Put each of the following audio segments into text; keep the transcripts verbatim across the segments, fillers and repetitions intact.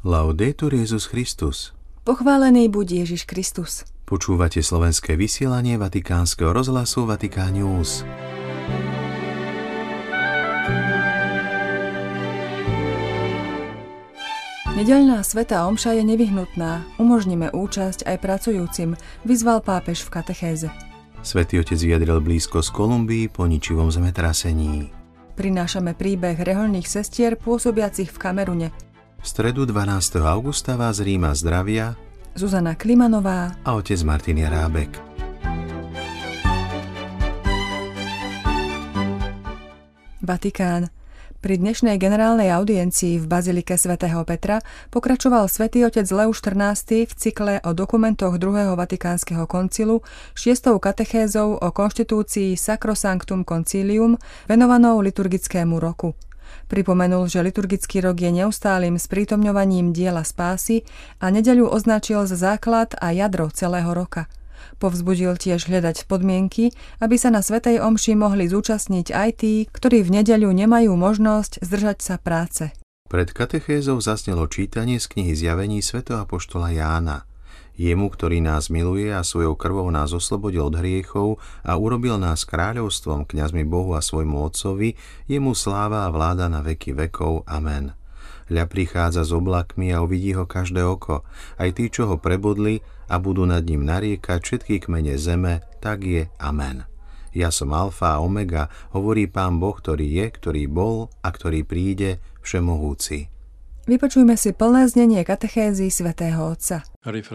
Laudetur Jesus Christus. Pochválený buď Ježiš Kristus. Počúvate slovenské vysielanie Vatikánskeho rozhlasu Vatikán News. Nedeľná svätá omša je nevyhnutná. Umožníme účasť aj pracujúcim, vyzval pápež v katechéze. Svätý Otec vyjadril blízkosť Kolumbii po ničivom zemetrasení. Prinášame príbeh rehoľných sestier pôsobiacich v Kamerune. V stredu dvanásteho augusta vás z Ríma zdravia Zuzana Klimanová a otec Martin Jarábek. Vatikán. Pri dnešnej generálnej audiencii v Bazilike svätého Petra pokračoval svätý otec Leoš štrnásty v cykle o dokumentoch druhého Vatikánskeho koncilu šiestou katechézou o konštitúcii Sacrosanctum Concilium venovanou liturgickému roku. Pripomenul, že liturgický rok je neustálym sprítomňovaním diela spásy a nedeľu označil za základ a jadro celého roka. Povzbudil tiež hľadať podmienky, aby sa na svätej omši mohli zúčastniť aj tí, ktorí v nedeľu nemajú možnosť zdržať sa práce. Pred katechézou zaznelo čítanie z knihy Zjavení svätého apoštola Jána. Jemu, ktorý nás miluje a svojou krvou nás oslobodil od hriechov a urobil nás kráľovstvom, kňazmi Bohu a svojmu Otcovi, jemu sláva a vláda na veky vekov. Amen. Hľa prichádza s oblakmi a uvidí ho každé oko, aj tí, čo ho prebodli, a budú nad ním nariekať všetky kmene zeme, tak je. Amen. Ja som alfa a omega, hovorí Pán Boh, ktorý je, ktorý bol a ktorý príde, všemohúci. Vypočujme si plné znenie katechézy svätého Otca.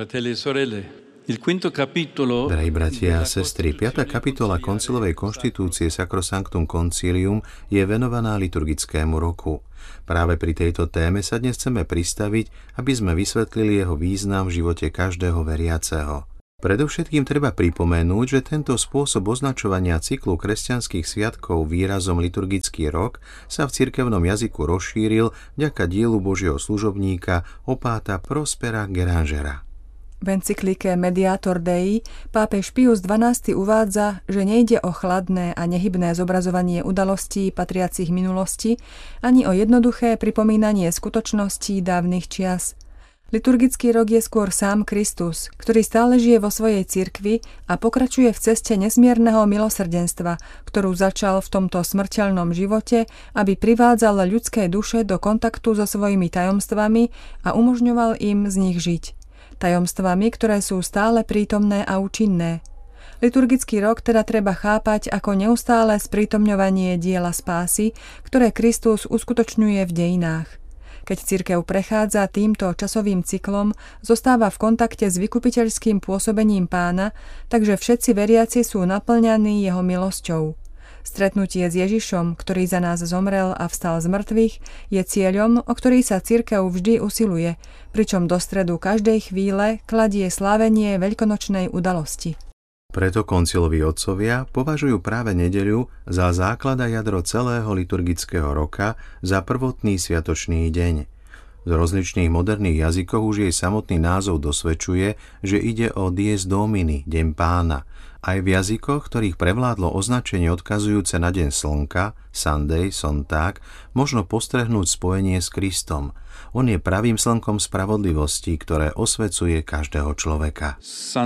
Drahí bratia a sestry, piata kapitola koncilovej konštitúcie Sacrosanctum Concilium je venovaná liturgickému roku. Práve pri tejto téme sa dnes chceme pristaviť, aby sme vysvetlili jeho význam v živote každého veriaceho. Predovšetkým treba pripomenúť, že tento spôsob označovania cyklu kresťanských sviatkov výrazom liturgický rok sa v cirkevnom jazyku rozšíril vďaka dielu Božieho služobníka opáta Prospera Gerangera. V encyklike Mediator Dei pápež Pius dvanásty uvádza, že nejde o chladné a nehybné zobrazovanie udalostí patriacich minulosti, ani o jednoduché pripomínanie skutočností dávnych čias. Liturgický rok je skôr sám Kristus, ktorý stále žije vo svojej cirkvi a pokračuje v ceste nesmierneho milosrdenstva, ktorú začal v tomto smrteľnom živote, aby privádzal ľudské duše do kontaktu so svojimi tajomstvami a umožňoval im z nich žiť. Tajomstvami, ktoré sú stále prítomné a účinné. Liturgický rok teda treba chápať ako neustále sprítomňovanie diela spásy, ktoré Kristus uskutočňuje v dejinách. Keď cirkev prechádza týmto časovým cyklom, zostáva v kontakte s vykupiteľským pôsobením Pána, takže všetci veriaci sú naplňaní jeho milosťou. Stretnutie s Ježišom, ktorý za nás zomrel a vstal z mŕtvych, je cieľom, o ktorý sa cirkev vždy usiluje, pričom do stredu každej chvíle kladie slávenie veľkonočnej udalosti. Preto konciloví otcovia považujú práve nedeľu za základ a jadro celého liturgického roka, za prvotný sviatočný deň. Z rozličných moderných jazykov už jej samotný názov dosvedčuje, že ide o Dies Domini, deň Pána. Aj v jazykoch, ktorých prevládlo označenie odkazujúce na deň slnka, Sunday, Sonntag, možno postrehnúť spojenie s Kristom. On je pravým slnkom spravodlivosti, ktoré osvecuje každého človeka.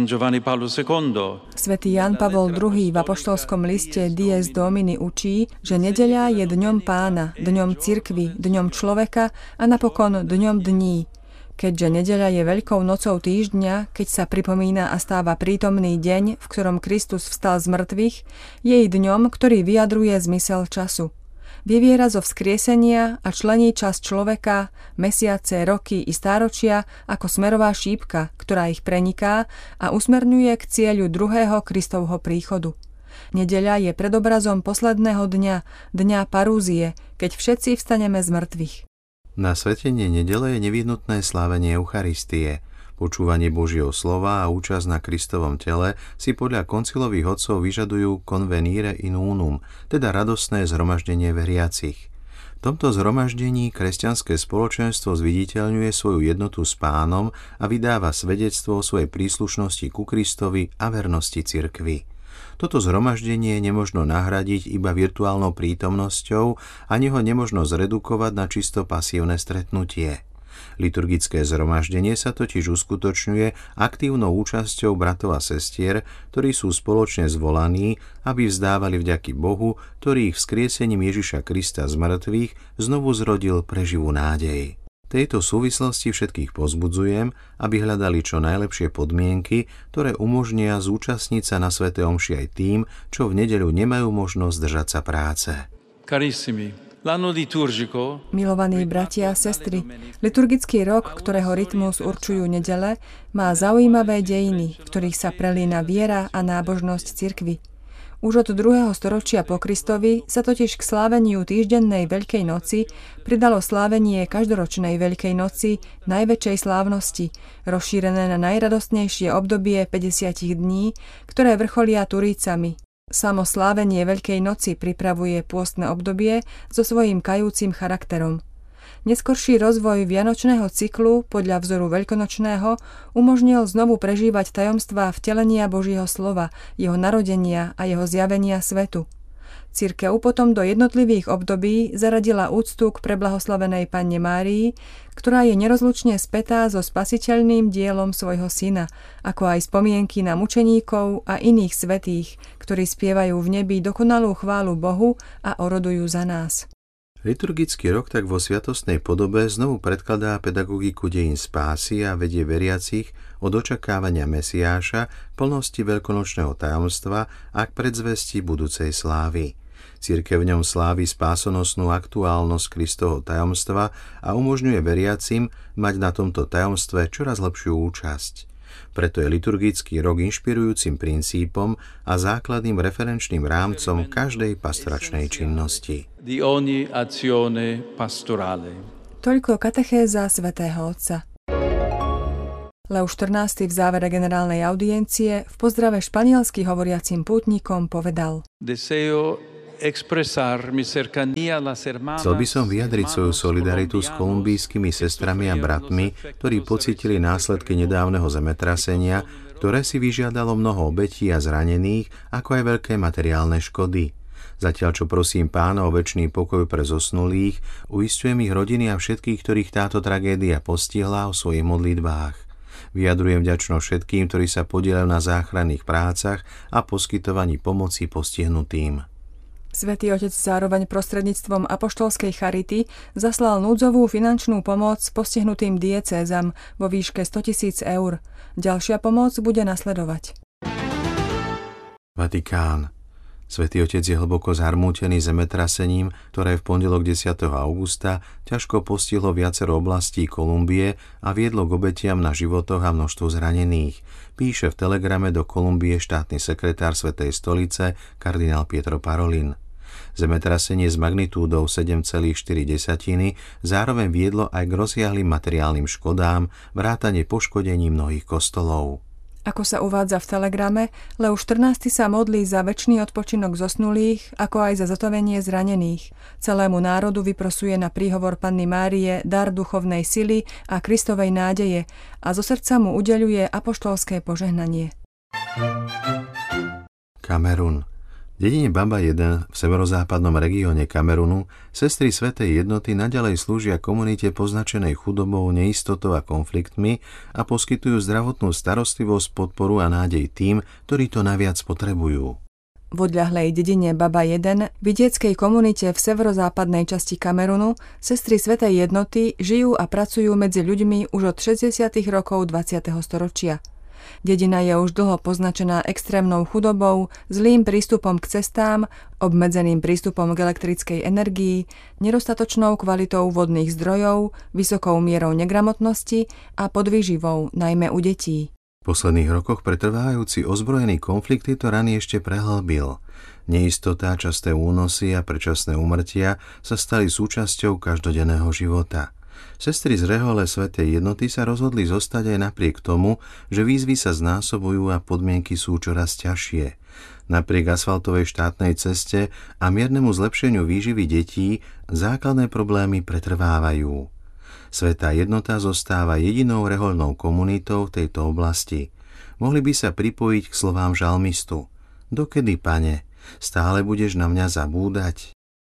Svätý Ján Pavol druhý v apoštolskom liste Dies Domini učí, že nedeľa je dňom Pána, dňom cirkvi, dňom človeka a napokon dňom dní. Keďže nedeľa je veľkou nocou týždňa, keď sa pripomína a stáva prítomný deň, v ktorom Kristus vstal z mŕtvych, je i dňom, ktorý vyjadruje zmysel času. Vyviera zo vzkriesenia a člení čas človeka, mesiace, roky i stáročia ako smerová šípka, ktorá ich preniká a usmerňuje k cieľu druhého Kristovho príchodu. Nedeľa je predobrazom posledného dňa, dňa parúzie, keď všetci vstaneme z mŕtvych. Na svätenie nedele je nevyhnutné slávenie Eucharistie. Počúvanie Božieho slova a účasť na Kristovom tele si podľa koncilových otcov vyžadujú convenire in unum, teda radostné zhromaždenie veriacich. V tomto zhromaždení kresťanské spoločenstvo zviditeľňuje svoju jednotu s Pánom a vydáva svedectvo o svojej príslušnosti ku Kristovi a vernosti cirkvi. Toto zhromaždenie nemožno nahradiť iba virtuálnou prítomnosťou, ani ho nemožno zredukovať na čisto pasívne stretnutie. Liturgické zhromaždenie sa totiž uskutočňuje aktívnou účasťou bratov a sestier, ktorí sú spoločne zvolaní, aby vzdávali vďaky Bohu, ktorý ich vzkriesením Ježiša Krista z mŕtvych znovu zrodil pre živú nádej. V tejto súvislosti všetkých povzbudzujem, aby hľadali čo najlepšie podmienky, ktoré umožnia zúčastniť sa na svätej omši aj tým, čo v nedeľu nemajú možnosť držať sa práce. Carissimi, l'anno liturgico, milovaní bratia a sestry, liturgický rok, ktorého rytmus určujú nedele, má zaujímavé dejiny, v ktorých sa prelína viera a nábožnosť cirkvi. Už od druhého storočia po Kristovi sa totiž k sláveniu týždennej Veľkej noci pridalo slávenie každoročnej Veľkej noci, najväčšej slávnosti, rozšírené na najradostnejšie obdobie päťdesiat dní, ktoré vrcholia Turícami. Samo slávenie Veľkej noci pripravuje pôstne obdobie so svojím kajúcim charakterom. Neskorší rozvoj vianočného cyklu podľa vzoru veľkonočného umožnil znovu prežívať tajomstvá vtelenia Božieho slova, jeho narodenia a jeho zjavenia svetu. Cirkev potom do jednotlivých období zaradila úctu k preblahoslavenej Panne Márii, ktorá je nerozlučne spätá so spasiteľným dielom svojho syna, ako aj spomienky na mučeníkov a iných svätých, ktorí spievajú v nebi dokonalú chválu Bohu a orodujú za nás. Liturgický rok tak vo sviatostnej podobe znovu predkladá pedagogiku dejín spásy a vedie veriacich od očakávania Mesiáša, plnosti veľkonočného tajomstva a k predzvesti budúcej slávy. Cirkev v ňom slávi spásonosnú aktuálnosť Kristovho tajomstva a umožňuje veriacim mať na tomto tajomstve čoraz lepšiu účasť. Preto je liturgický rok inšpirujúcim princípom a základným referenčným rámcom každej pastoračnej činnosti. Toľko katechéza svätého Otca. Leo štrnásty v závere generálnej audiencie v pozdrave španielsky hovoriacim pútnikom povedal: Chcel by som vyjadriť svoju solidaritu s kolumbijskými sestrami a bratmi, ktorí pocítili následky nedávneho zemetrasenia, ktoré si vyžiadalo mnoho obetí a zranených, ako aj veľké materiálne škody. Zatiaľ, čo prosím Pána o večný pokoj pre zosnulých, uisťujem ich rodiny a všetkých, ktorých táto tragédia postihla, o svojich modlitbách. Vyjadrujem vďačnosť všetkým, ktorí sa podieľajú na záchranných prácach a poskytovaní pomoci postihnutým. Svätý Otec zároveň prostredníctvom apoštolskej charity zaslal núdzovú finančnú pomoc postihnutým diecézam vo výške stotisíc eur. Ďalšia pomoc bude nasledovať. Vatikán. Svätý Otec je hlboko zarmútený zemetrasením, ktoré v pondelok desiateho augusta ťažko postihlo viacero oblastí Kolumbie a viedlo k obetiam na životoch a množstvu zranených. Píše v telegrame do Kolumbie štátny sekretár Svätej stolice kardinál Pietro Parolin. Zemetrasenie s magnitúdou sedem celá štyri zároveň viedlo aj k rozsiahlym materiálnym škodám, vrátane poškodení mnohých kostolov. Ako sa uvádza v telegrame, Leo štrnásty sa modlí za večný odpočinok zosnulých, ako aj za zotavenie zranených. Celému národu vyprosuje na príhovor Panny Márie dar duchovnej sily a Kristovej nádeje a zo srdca mu udeľuje apoštolské požehnanie. Kamerun. V dedine Baba jeden v severozápadnom regióne Kamerunu sestry Svätej jednoty naďalej slúžia komunite poznačenej chudobou, neistotou a konfliktmi a poskytujú zdravotnú starostlivosť, podporu a nádej tým, ktorí to naviac potrebujú. V odľahlej dedine Baba jeden, vidieckej komunite v severozápadnej časti Kamerunu, sestry Svätej jednoty žijú a pracujú medzi ľuďmi už od šesťdesiatych rokov dvadsiateho storočia. Dedina je už dlho poznačená extrémnou chudobou, zlým prístupom k cestám, obmedzeným prístupom k elektrickej energii, nedostatočnou kvalitou vodných zdrojov, vysokou mierou negramotnosti a podvýživou, najmä u detí. V posledných rokoch pretrvávajúci ozbrojený konflikt tieto rany ešte prehlbil. Neistota, časté únosy a predčasné úmrtia sa stali súčasťou každodenného života. Sestry z rehole Svätej jednoty sa rozhodli zostať aj napriek tomu, že výzvy sa znásobujú a podmienky sú čoraz ťažšie. Napriek asfaltovej štátnej ceste a miernemu zlepšeniu výživy detí základné problémy pretrvávajú. Svätá jednota zostáva jedinou rehoľnou komunitou v tejto oblasti. Mohli by sa pripojiť k slovám žalmistu: Dokedy, Pane, stále budeš na mňa zabúdať?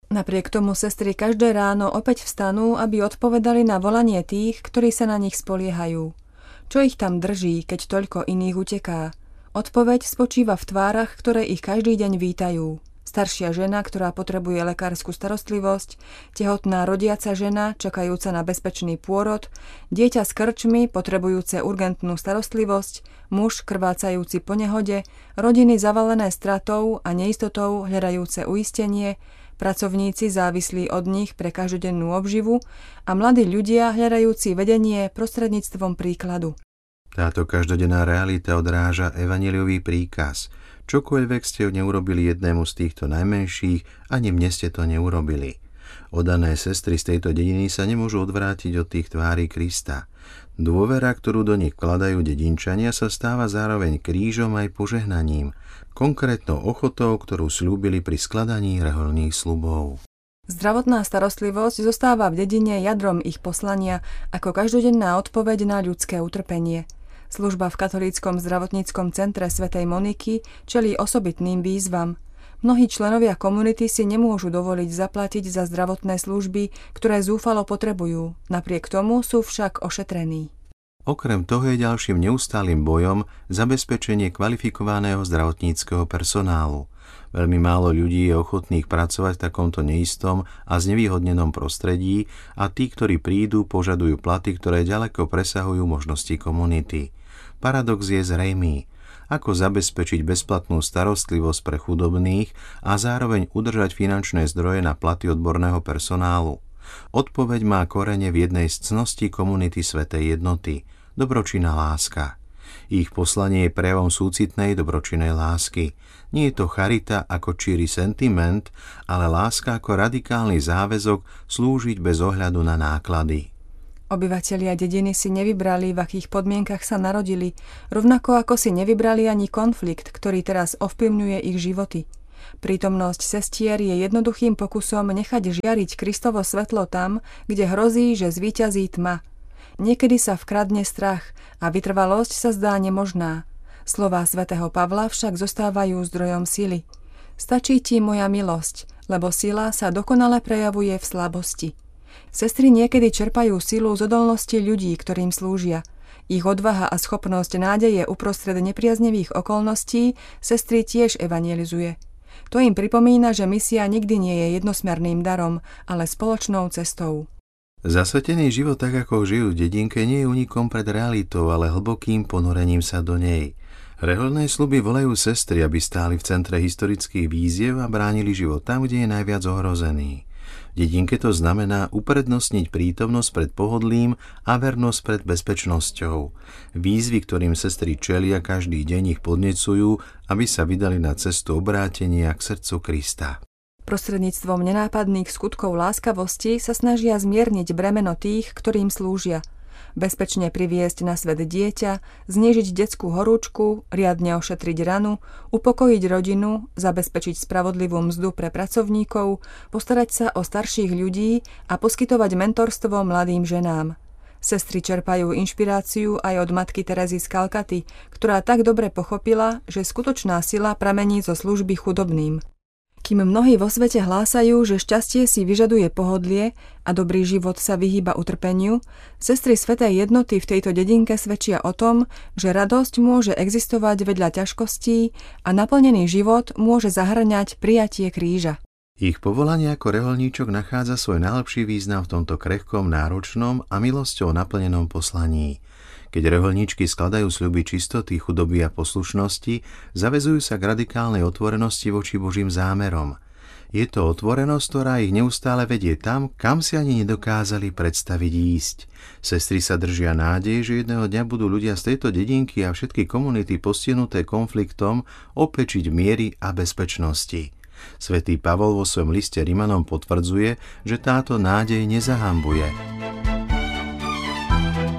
Napriek tomu sestry každé ráno opäť vstanú, aby odpovedali na volanie tých, ktorí sa na nich spoliehajú. Čo ich tam drží, keď toľko iných uteká? Odpoveď spočíva v tvárach, ktoré ich každý deň vítajú. Staršia žena, ktorá potrebuje lekársku starostlivosť, tehotná rodiaca žena, čakajúca na bezpečný pôrod, dieťa s krčmi, potrebujúce urgentnú starostlivosť, muž krvácajúci po nehode, rodiny zavalené stratou a neistotou hľadajúce uistenie, pracovníci závislí od nich pre každodennú obživu a mladí ľudia hľadajúci vedenie prostredníctvom príkladu. Táto každodenná realita odráža evanjeliový príkaz. Čokoľvek ste neurobili jednému z týchto najmenších, ani mne ste to neurobili. Oddané sestry z tejto dediny sa nemôžu odvrátiť od tých tvári Krista. Dôvera, ktorú do nich vkladajú dedinčania, sa stáva zároveň krížom aj požehnaním, konkrétnou ochotou, ktorú sľúbili pri skladaní rehoľných sľubov. Zdravotná starostlivosť zostáva v dedine jadrom ich poslania ako každodenná odpoveď na ľudské utrpenie. Služba v katolíckom zdravotníckom centre svätej Moniky čelí osobitným výzvam. Mnohí členovia komunity si nemôžu dovoliť zaplatiť za zdravotné služby, ktoré zúfalo potrebujú. Napriek tomu sú však ošetrení. Okrem toho je ďalším neustálym bojom zabezpečenie kvalifikovaného zdravotníckeho personálu. Veľmi málo ľudí je ochotných pracovať v takomto neistom a znevýhodnenom prostredí a tí, ktorí prídu, požadujú platy, ktoré ďaleko presahujú možnosti komunity. Paradox je zrejmý. Ako zabezpečiť bezplatnú starostlivosť pre chudobných a zároveň udržať finančné zdroje na platy odborného personálu? Odpoveď má korene v jednej z cností komunity Svätej Jednoty – dobročinná láska. Ich poslanie je prejavom súcitnej dobročinnej lásky. Nie je to charita ako číry sentiment, ale láska ako radikálny záväzok slúžiť bez ohľadu na náklady. Obyvatelia dediny si nevybrali, v akých podmienkach sa narodili, rovnako ako si nevybrali ani konflikt, ktorý teraz ovplyvňuje ich životy. Prítomnosť sestier je jednoduchým pokusom nechať žiariť Kristovo svetlo tam, kde hrozí, že zvíťazí tma. Niekedy sa vkradne strach a vytrvalosť sa zdá nemožná. Slová svätého Pavla však zostávajú zdrojom sily. Stačí ti moja milosť, lebo sila sa dokonale prejavuje v slabosti. Sestry niekedy čerpajú silu z odolnosti ľudí, ktorým slúžia. Ich odvaha a schopnosť nádeje uprostred nepriaznivých okolností sestry tiež evanjelizuje. To im pripomína, že misia nikdy nie je jednosmerným darom, ale spoločnou cestou. Zasvetený život, tak ako žijú v dedinke, nie je únikom pred realitou, ale hlbokým ponorením sa do nej. Rehoľné sľuby volajú sestry, aby stáli v centre historických výziev a bránili život tam, kde je najviac ohrozený. V dedinke to znamená uprednostniť prítomnosť pred pohodlím a vernosť pred bezpečnosťou. Výzvy, ktorým sestry čelia, každý deň ich podnecujú, aby sa vydali na cestu obrátenia k srdcu Krista. Prostredníctvom nenápadných skutkov láskavosti sa snažia zmierniť bremeno tých, ktorým slúžia. Bezpečne priviesť na svet dieťa, znížiť detskú horúčku, riadne ošetriť ranu, upokojiť rodinu, zabezpečiť spravodlivú mzdu pre pracovníkov, postarať sa o starších ľudí a poskytovať mentorstvo mladým ženám. Sestry čerpajú inšpiráciu aj od matky Terezy z Kalkaty, ktorá tak dobre pochopila, že skutočná sila pramení zo služby chudobným. Kým mnohí vo svete hlásajú, že šťastie si vyžaduje pohodlie a dobrý život sa vyhýba utrpeniu, sestry Svätej Jednoty v tejto dedinke svedčia o tom, že radosť môže existovať vedľa ťažkostí a naplnený život môže zahŕňať prijatie kríža. Ich povolanie ako rehoľníčok nachádza svoj najlepší význam v tomto krehkom, náročnom a milosťou naplnenom poslaní. Keď rehoľníčky skladajú sľuby čistoty, chudoby a poslušnosti, zaväzujú sa k radikálnej otvorenosti voči Božím zámerom. Je to otvorenosť, ktorá ich neustále vedie tam, kam si ani nedokázali predstaviť ísť. Sestry sa držia nádej, že jedného dňa budú ľudia z tejto dedinky a všetky komunity postihnuté konfliktom opäť žiť v miery a bezpečnosti. Svätý Pavol vo svojom liste Rimanom potvrdzuje, že táto nádej nezahambuje.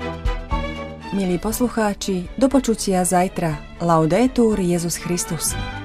Milí poslucháči, do počutia zajtra. Laudetur Jesus Christus.